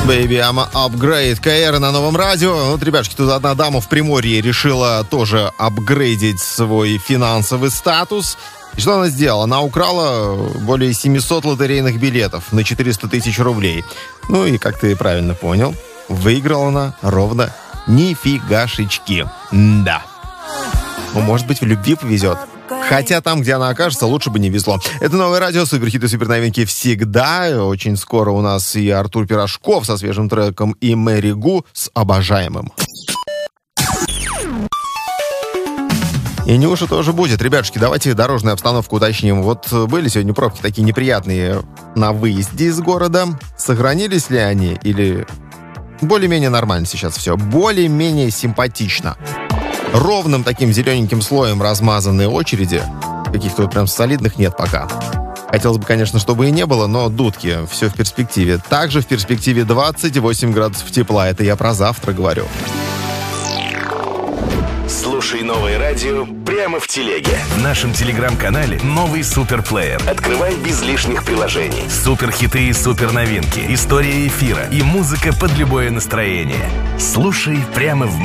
Baby, I'm upgrade. КР на новом радио. Вот, ребятушки, тут одна дама в Приморье решила тоже апгрейдить свой финансовый статус. И что она сделала? Она украла более 700 лотерейных билетов на 400 тысяч рублей. Ну и, как ты правильно понял, выиграла она ровно нифигашечки. Да. Ну, может быть, в любви повезет. Хотя там, где она окажется, лучше бы не везло. Это новое радио, суперхиты, суперновинки всегда. Очень скоро у нас и Артур Пирожков со свежим треком, и Мэри Гу с обожаемым. И Нюша тоже будет. Ребятушки, давайте дорожную обстановку уточним. Вот были сегодня пробки такие неприятные на выезде из города. Сохранились ли они? Или более-менее нормально сейчас все? Более-менее симпатично. Ровным таким зелененьким слоем размазанные очереди. Каких-то вот прям солидных нет пока. Хотелось бы, конечно, чтобы и не было, но дудки, все в перспективе. Также в перспективе 28 градусов тепла. Это я про завтра говорю. Слушай новое радио прямо в телеге. В нашем телеграм-канале новый суперплеер. Открывай без лишних приложений. Суперхиты и суперновинки, история эфира и музыка под любое настроение. Слушай прямо в